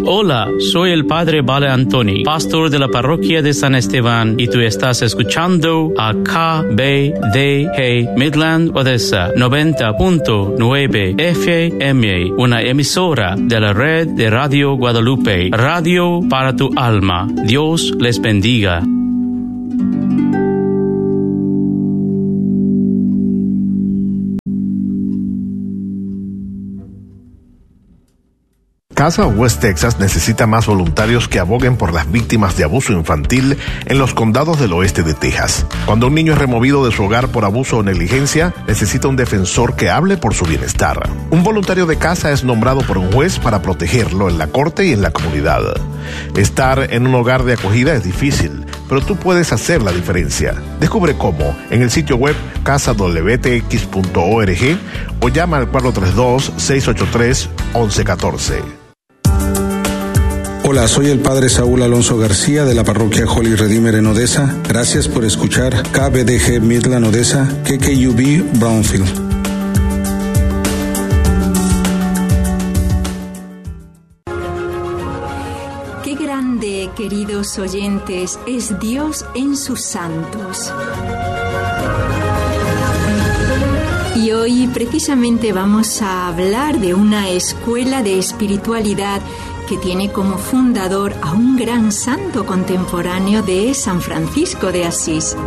Hola, soy el Padre Vale Antoni, pastor de la parroquia de San Esteban, y tú estás escuchando a KBDG Midland Odessa 90.9 FM, una emisora de la red de Radio Guadalupe, radio para tu alma. Dios les bendiga. Casa West Texas necesita más voluntarios que aboguen por las víctimas de abuso infantil en los condados del oeste de Texas. Cuando un niño es removido de su hogar por abuso o negligencia, necesita un defensor que hable por su bienestar. Un voluntario de casa es nombrado por un juez para protegerlo en la corte y en la comunidad. Estar en un hogar de acogida es difícil, pero tú puedes hacer la diferencia. Descubre cómo en el sitio web casadwtx.org o llama al 432-683-1114. Hola, soy el Padre Saúl Alonso García de la parroquia Holy Redeemer en Odessa. Gracias por escuchar KBDG Midland Odessa, KKUB Brownfield. Qué grande, queridos oyentes, es Dios en sus santos. Y hoy precisamente vamos a hablar de una escuela de espiritualidad que tiene como fundador a un gran santo contemporáneo de San Francisco de Asís.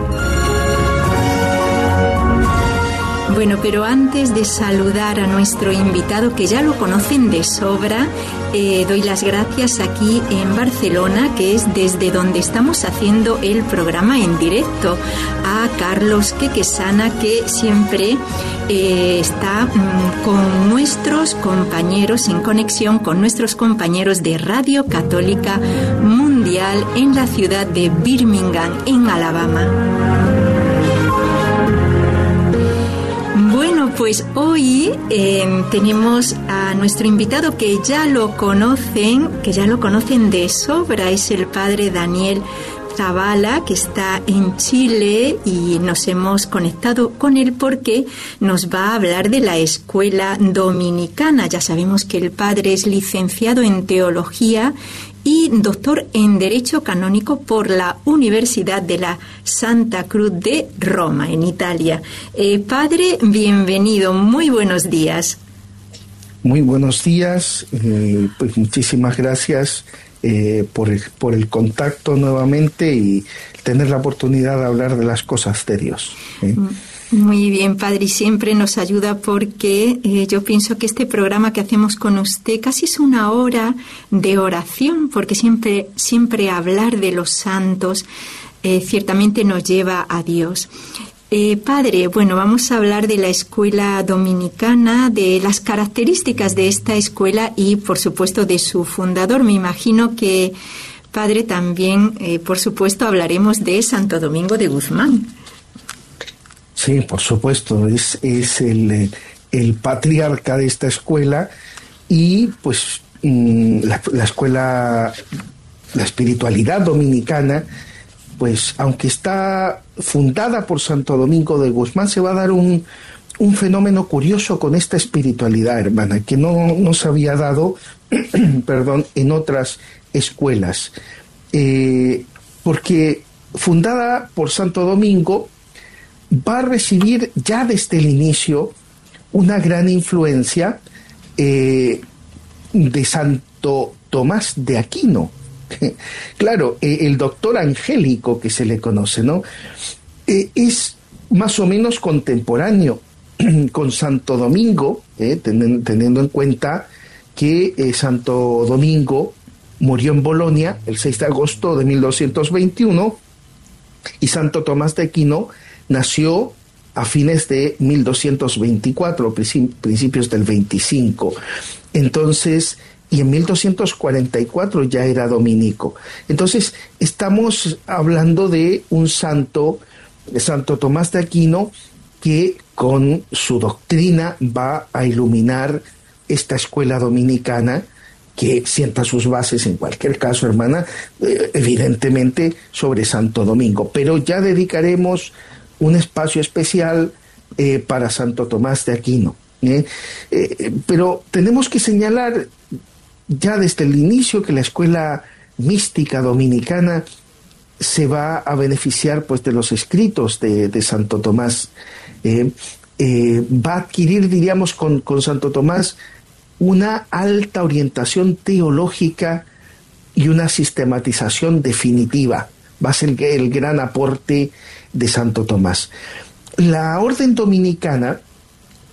Bueno, pero antes de saludar a nuestro invitado, que ya lo conocen de sobra, doy las gracias aquí en Barcelona, que es desde donde estamos haciendo el programa en directo, a Carlos Quequesana, que siempre está con nuestros compañeros, en conexión con nuestros compañeros de Radio Católica Mundial en la ciudad de Birmingham, en Alabama. Bueno, pues hoy tenemos a nuestro invitado que ya lo conocen de sobra, es el Padre Daniel Zavala, que está en Chile, y nos hemos conectado con él porque nos va a hablar de la escuela dominicana. Ya sabemos que el padre es licenciado en teología y doctor en Derecho Canónico por la Universidad de la Santa Cruz de Roma, en Italia. Padre, bienvenido, muy buenos días. Muy buenos días, pues muchísimas gracias por el contacto nuevamente y tener la oportunidad de hablar de las cosas de Dios. Muy bien, Padre, y siempre nos ayuda porque yo pienso que este programa que hacemos con usted casi es una hora de oración, porque siempre hablar de los santos ciertamente nos lleva a Dios. Padre, bueno, vamos a hablar de la escuela dominicana, de las características de esta escuela y, por supuesto, de su fundador. Me imagino que, Padre, también, por supuesto, hablaremos de Santo Domingo de Guzmán. Sí, por supuesto, es el patriarca de esta escuela y, pues, la escuela, la espiritualidad dominicana, pues aunque está fundada por Santo Domingo de Guzmán, se va a dar un fenómeno curioso con esta espiritualidad, hermana, que no se había dado en otras escuelas. Porque fundada por Santo Domingo, va a recibir ya desde el inicio una gran influencia de Santo Tomás de Aquino. Claro, el doctor angélico que se le conoce, ¿no? Es más o menos contemporáneo con Santo Domingo, teniendo en cuenta que Santo Domingo murió en Bolonia el 6 de agosto de 1221 y Santo Tomás de Aquino nació a fines de 1224, principios del 25. Entonces, y en 1244 ya era dominico. Entonces, estamos hablando de un santo, Santo Tomás de Aquino, que con su doctrina va a iluminar esta escuela dominicana, que sienta sus bases, en cualquier caso, hermana, evidentemente sobre Santo Domingo. Pero ya dedicaremos un espacio especial para Santo Tomás de Aquino. Pero tenemos que señalar ya desde el inicio que la escuela mística dominicana se va a beneficiar pues de los escritos de Santo Tomás. Va a adquirir, diríamos, con Santo Tomás una alta orientación teológica y una sistematización definitiva. Va a ser el gran aporte de Santo Tomás. La orden dominicana